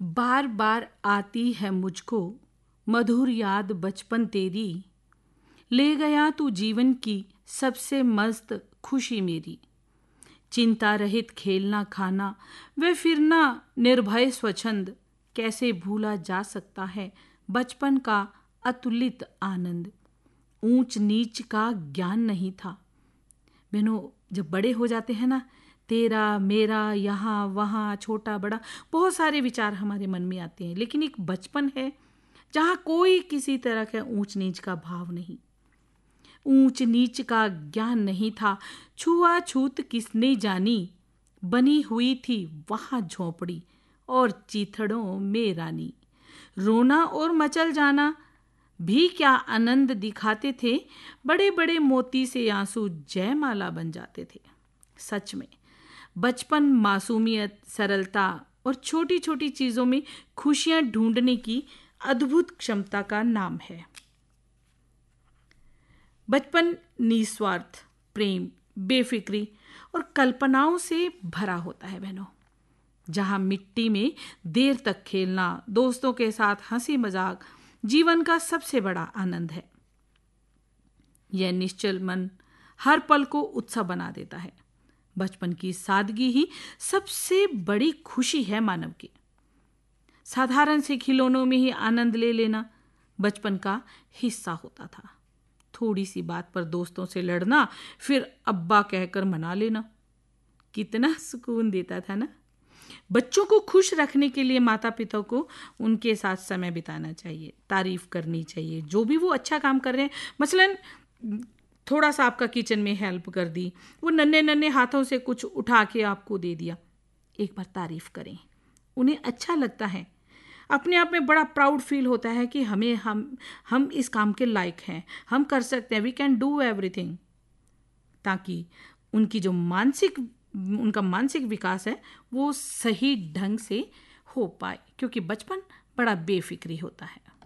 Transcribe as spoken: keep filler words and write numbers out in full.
बार बार आती है मुझको मधुर याद बचपन तेरी, ले गया तू जीवन की सबसे मस्त खुशी मेरी। चिंता रहित खेलना खाना वे फिरना निर्भय स्वच्छंद, कैसे भूला जा सकता है बचपन का अतुलित आनंद। ऊंच नीच का ज्ञान नहीं था। बहनों, जब बड़े हो जाते हैं ना, तेरा मेरा यहाँ वहाँ छोटा बड़ा बहुत सारे विचार हमारे मन में आते हैं, लेकिन एक बचपन है जहाँ कोई किसी तरह का ऊंच नीच का भाव नहीं, ऊंच नीच का ज्ञान नहीं था। छुआछूत किसने जानी, बनी हुई थी वहाँ झोंपड़ी और चीथड़ों में रानी। रोना और मचल जाना भी क्या आनंद दिखाते थे, बड़े बड़े मोती से आंसू जयमाला बन जाते थे। सच में बचपन मासूमियत, सरलता और छोटी छोटी चीज़ों में खुशियाँ ढूंढने की अद्भुत क्षमता का नाम है। बचपन निस्वार्थ प्रेम, बेफिक्री और कल्पनाओं से भरा होता है बहनों, जहाँ मिट्टी में देर तक खेलना, दोस्तों के साथ हंसी मजाक जीवन का सबसे बड़ा आनंद है। यह निश्चल मन हर पल को उत्सव बना देता है। बचपन की सादगी ही सबसे बड़ी खुशी है मानव की। साधारण से खिलौनों में ही आनंद ले लेना बचपन का हिस्सा होता था। थोड़ी सी बात पर दोस्तों से लड़ना, फिर अब्बा कहकर मना लेना, कितना सुकून देता था ना। बच्चों को खुश रखने के लिए माता पिता को उनके साथ समय बिताना चाहिए, तारीफ करनी चाहिए जो भी वो अच्छा काम कर रहे हैं। मसलन थोड़ा सा आपका किचन में हेल्प कर दी, वो नन्हे नन्हे हाथों से कुछ उठा के आपको दे दिया, एक बार तारीफ करें, उन्हें अच्छा लगता है। अपने आप में बड़ा प्राउड फील होता है कि हमें हम हम इस काम के लायक हैं, हम कर सकते हैं, वी कैन डू एवरीथिंग, ताकि उनकी जो मानसिक उनका मानसिक विकास है वो सही ढंग से हो पाए, क्योंकि बचपन बड़ा बेफिक्री होता है।